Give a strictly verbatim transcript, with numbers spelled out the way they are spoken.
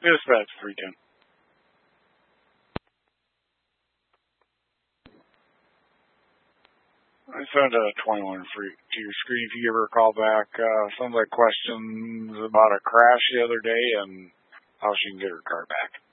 Dispatch three ten. I sent a twenty-one free to your screen if you give her a call back. Uh, sounds like questions about a crash the other day and how she can get her car back.